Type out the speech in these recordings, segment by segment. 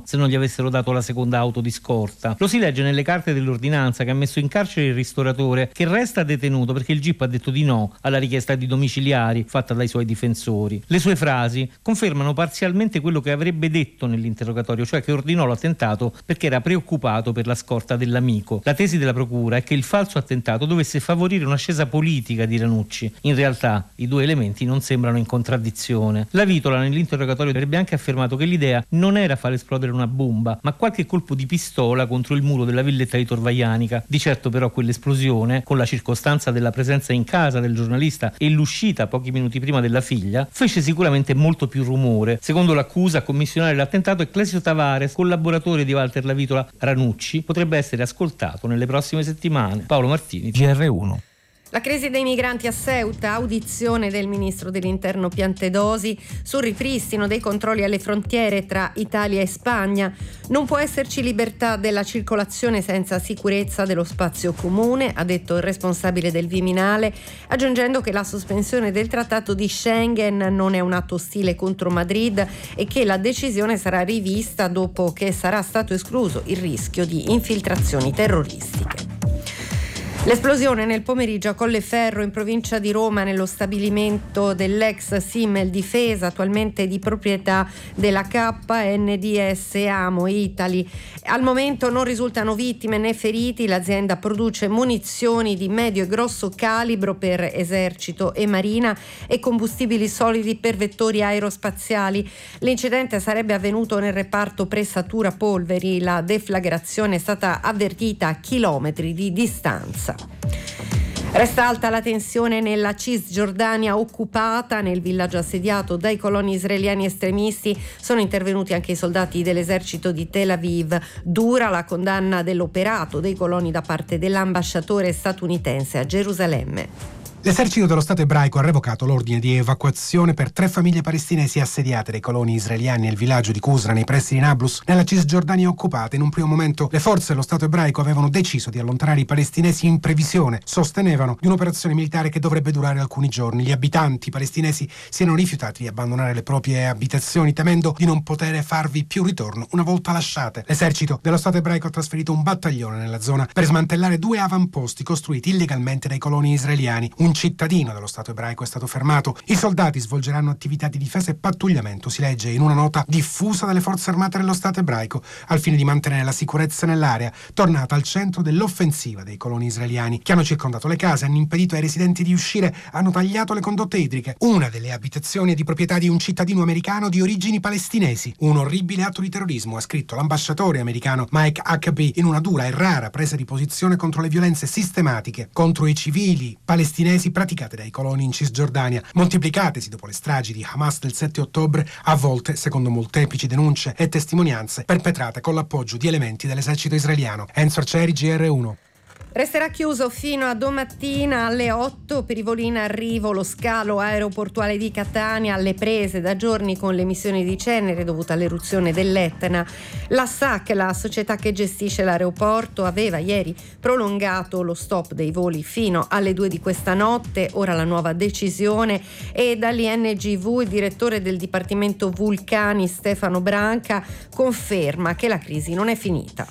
se non gli avessero dato la seconda auto di scorta. Lo si legge nelle carte dell'ordinanza che ha messo in carcere il ristoratore, che resta detenuto perché il GIP ha detto di no alla richiesta di domiciliari fatta dai suoi difensori. Le sue frasi confermano parzialmente quello che avrebbe detto nell'interrogatorio, cioè che ordinò l'attentato perché era preoccupato per la scorta dell'amico. La tesi della procura è che il falso attentato dovesse favorire un'ascesa politica di Ranucci. In realtà i due elementi non sembrano in contraddizione. La Vitola nell'interrogatorio avrebbe anche affermato che l'idea non era far esplodere una bomba, ma qualche colpo di pistola contro il muro della villetta di Tor Vaianica. Di certo però quell'esplosione, con la circostanza della presenza in casa del giornalista e l'uscita pochi minuti prima della figlia, fece sicuramente molto più rumore. Secondo l'accusa, a commissionare l'attentato è Clesio Tavares, collaboratore di Walter La Vitola. Ranucci potrebbe essere ascoltato nelle prossime settimane. Paolo Martini, GR1. La crisi dei migranti a Ceuta, audizione del ministro dell'Interno Piantedosi sul ripristino dei controlli alle frontiere tra Italia e Spagna. Non può esserci libertà della circolazione senza sicurezza dello spazio comune, ha detto il responsabile del Viminale, aggiungendo che la sospensione del trattato di Schengen non è un atto ostile contro Madrid e che la decisione sarà rivista dopo che sarà stato escluso il rischio di infiltrazioni terroristiche. L'esplosione nel pomeriggio a Colleferro in provincia di Roma nello stabilimento dell'ex Simmel Difesa, attualmente di proprietà della KNDS Amo Italy. Al momento non risultano vittime né feriti. L'azienda produce munizioni di medio e grosso calibro per esercito e marina e combustibili solidi per vettori aerospaziali. L'incidente sarebbe avvenuto nel reparto pressatura polveri. La deflagrazione è stata avvertita a chilometri di distanza. Resta alta la tensione nella Cisgiordania occupata. Nel villaggio assediato dai coloni israeliani estremisti sono intervenuti anche i soldati dell'esercito di Tel Aviv. Dura la condanna dell'operato dei coloni da parte dell'ambasciatore statunitense a Gerusalemme. L'esercito dello Stato ebraico ha revocato l'ordine di evacuazione per 3 famiglie palestinesi assediate dai coloni israeliani nel villaggio di Qusra, nei pressi di Nablus, nella Cisgiordania occupata. In un primo momento le forze dello Stato ebraico avevano deciso di allontanare i palestinesi in previsione, sostenevano, di un'operazione militare che dovrebbe durare alcuni giorni. Gli abitanti palestinesi si erano rifiutati di abbandonare le proprie abitazioni, temendo di non poter farvi più ritorno una volta lasciate. L'esercito dello Stato ebraico ha trasferito un battaglione nella zona per smantellare 2 avamposti costruiti illegalmente dai coloni israeliani. Un cittadino dello Stato ebraico è stato fermato. I soldati svolgeranno attività di difesa e pattugliamento, si legge in una nota diffusa dalle forze armate dello Stato ebraico, al fine di mantenere la sicurezza nell'area, tornata al centro dell'offensiva dei coloni israeliani, che hanno circondato le case, hanno impedito ai residenti di uscire, hanno tagliato le condotte idriche. Una delle abitazioni è di proprietà di un cittadino americano di origini palestinesi. Un orribile atto di terrorismo, ha scritto l'ambasciatore americano Mike Huckabee in una dura e rara presa di posizione contro le violenze sistematiche contro i civili palestinesi praticate dai coloni in Cisgiordania, moltiplicatesi dopo le stragi di Hamas del 7 ottobre, a volte, secondo molteplici denunce e testimonianze, perpetrate con l'appoggio di elementi dell'esercito israeliano. Enzo Arcieri, GR1. Resterà chiuso fino a domattina alle 8 per i voli in arrivo lo scalo aeroportuale di Catania, alle prese da giorni con l'emissione di cenere dovuta all'eruzione dell'Etna. La SAC, la società che gestisce l'aeroporto, aveva ieri prolungato lo stop dei voli fino alle 2 di questa notte. Ora la nuova decisione è dall'INGV. Il direttore del Dipartimento Vulcani, Stefano Branca, conferma che la crisi non è finita.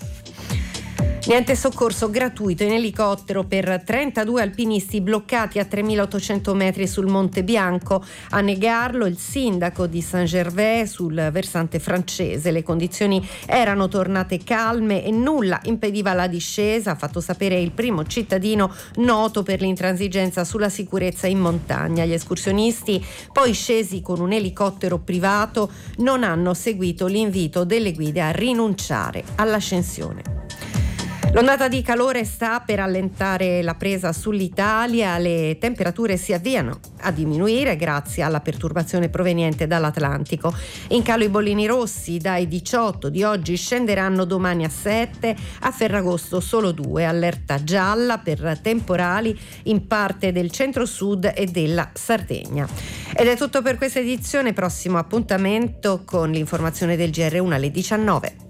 Niente soccorso gratuito in elicottero per 32 alpinisti bloccati a 3.800 metri sul Monte Bianco. A negarlo il sindaco di Saint-Gervais sul versante francese. Le condizioni erano tornate calme e nulla impediva la discesa, ha fatto sapere il primo cittadino noto per l'intransigenza sulla sicurezza in montagna. Gli escursionisti, poi scesi con un elicottero privato, non hanno seguito l'invito delle guide a rinunciare all'ascensione. L'ondata di calore sta per allentare la presa sull'Italia, le temperature si avviano a diminuire grazie alla perturbazione proveniente dall'Atlantico. In calo i bollini rossi, dai 18 di oggi scenderanno domani a 7, a Ferragosto solo 2, allerta gialla per temporali in parte del centro-sud e della Sardegna. Ed è tutto per questa edizione, prossimo appuntamento con l'informazione del GR1 alle 19.